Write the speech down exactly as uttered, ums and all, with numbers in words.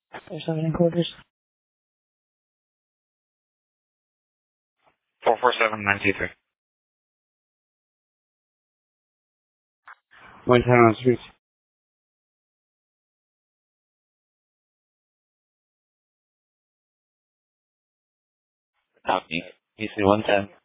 Four seven quarters. Four four seven nine two three. One ten on the street. Copy. You see one ten.